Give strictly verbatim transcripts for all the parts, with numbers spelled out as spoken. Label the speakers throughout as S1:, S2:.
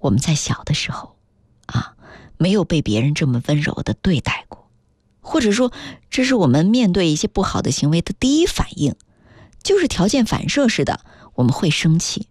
S1: 我们在小的时候啊，没有被别人这么温柔的对待过，或者说这是我们面对一些不好的行为的第一反应，就是条件反射似的，我们会生气。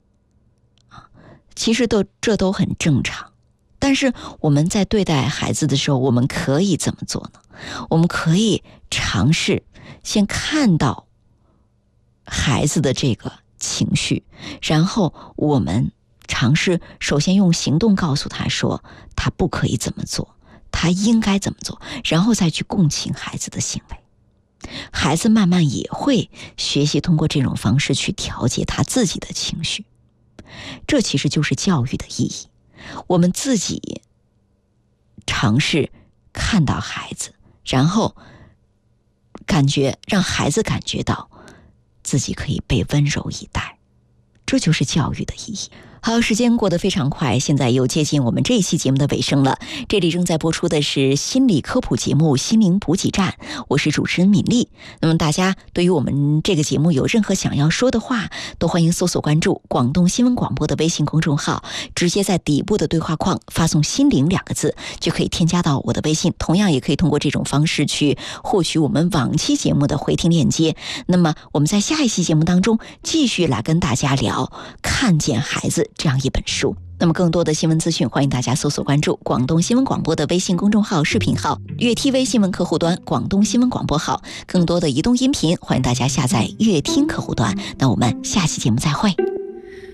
S1: 其实都这都很正常，但是我们在对待孩子的时候，我们可以怎么做呢？我们可以尝试先看到孩子的这个情绪，然后我们尝试首先用行动告诉他说他不可以怎么做，他应该怎么做，然后再去共情孩子的行为。孩子慢慢也会学习通过这种方式去调节他自己的情绪。这其实就是教育的意义，我们自己尝试看到孩子，然后感觉让孩子感觉到自己可以被温柔以待，这就是教育的意义。好，时间过得非常快，现在又接近我们这一期节目的尾声了。这里正在播出的是心理科普节目《心灵补给站》，我是主持人敏丽。那么大家对于我们这个节目有任何想要说的话，都欢迎搜索关注广东新闻广播的微信公众号，直接在底部的对话框发送心灵两个字，就可以添加到我的微信。同样也可以通过这种方式去获取我们往期节目的回听链接。那么我们在下一期节目当中继续来跟大家聊看见孩子这样一本书。那么更多的新闻资讯，欢迎大家搜索关注广东新闻广播的微信公众号、视频号、粤 T V 新闻客户端、广东新闻广播号。更多的移动音频，欢迎大家下载粤听客户端。那我们下期节目再会。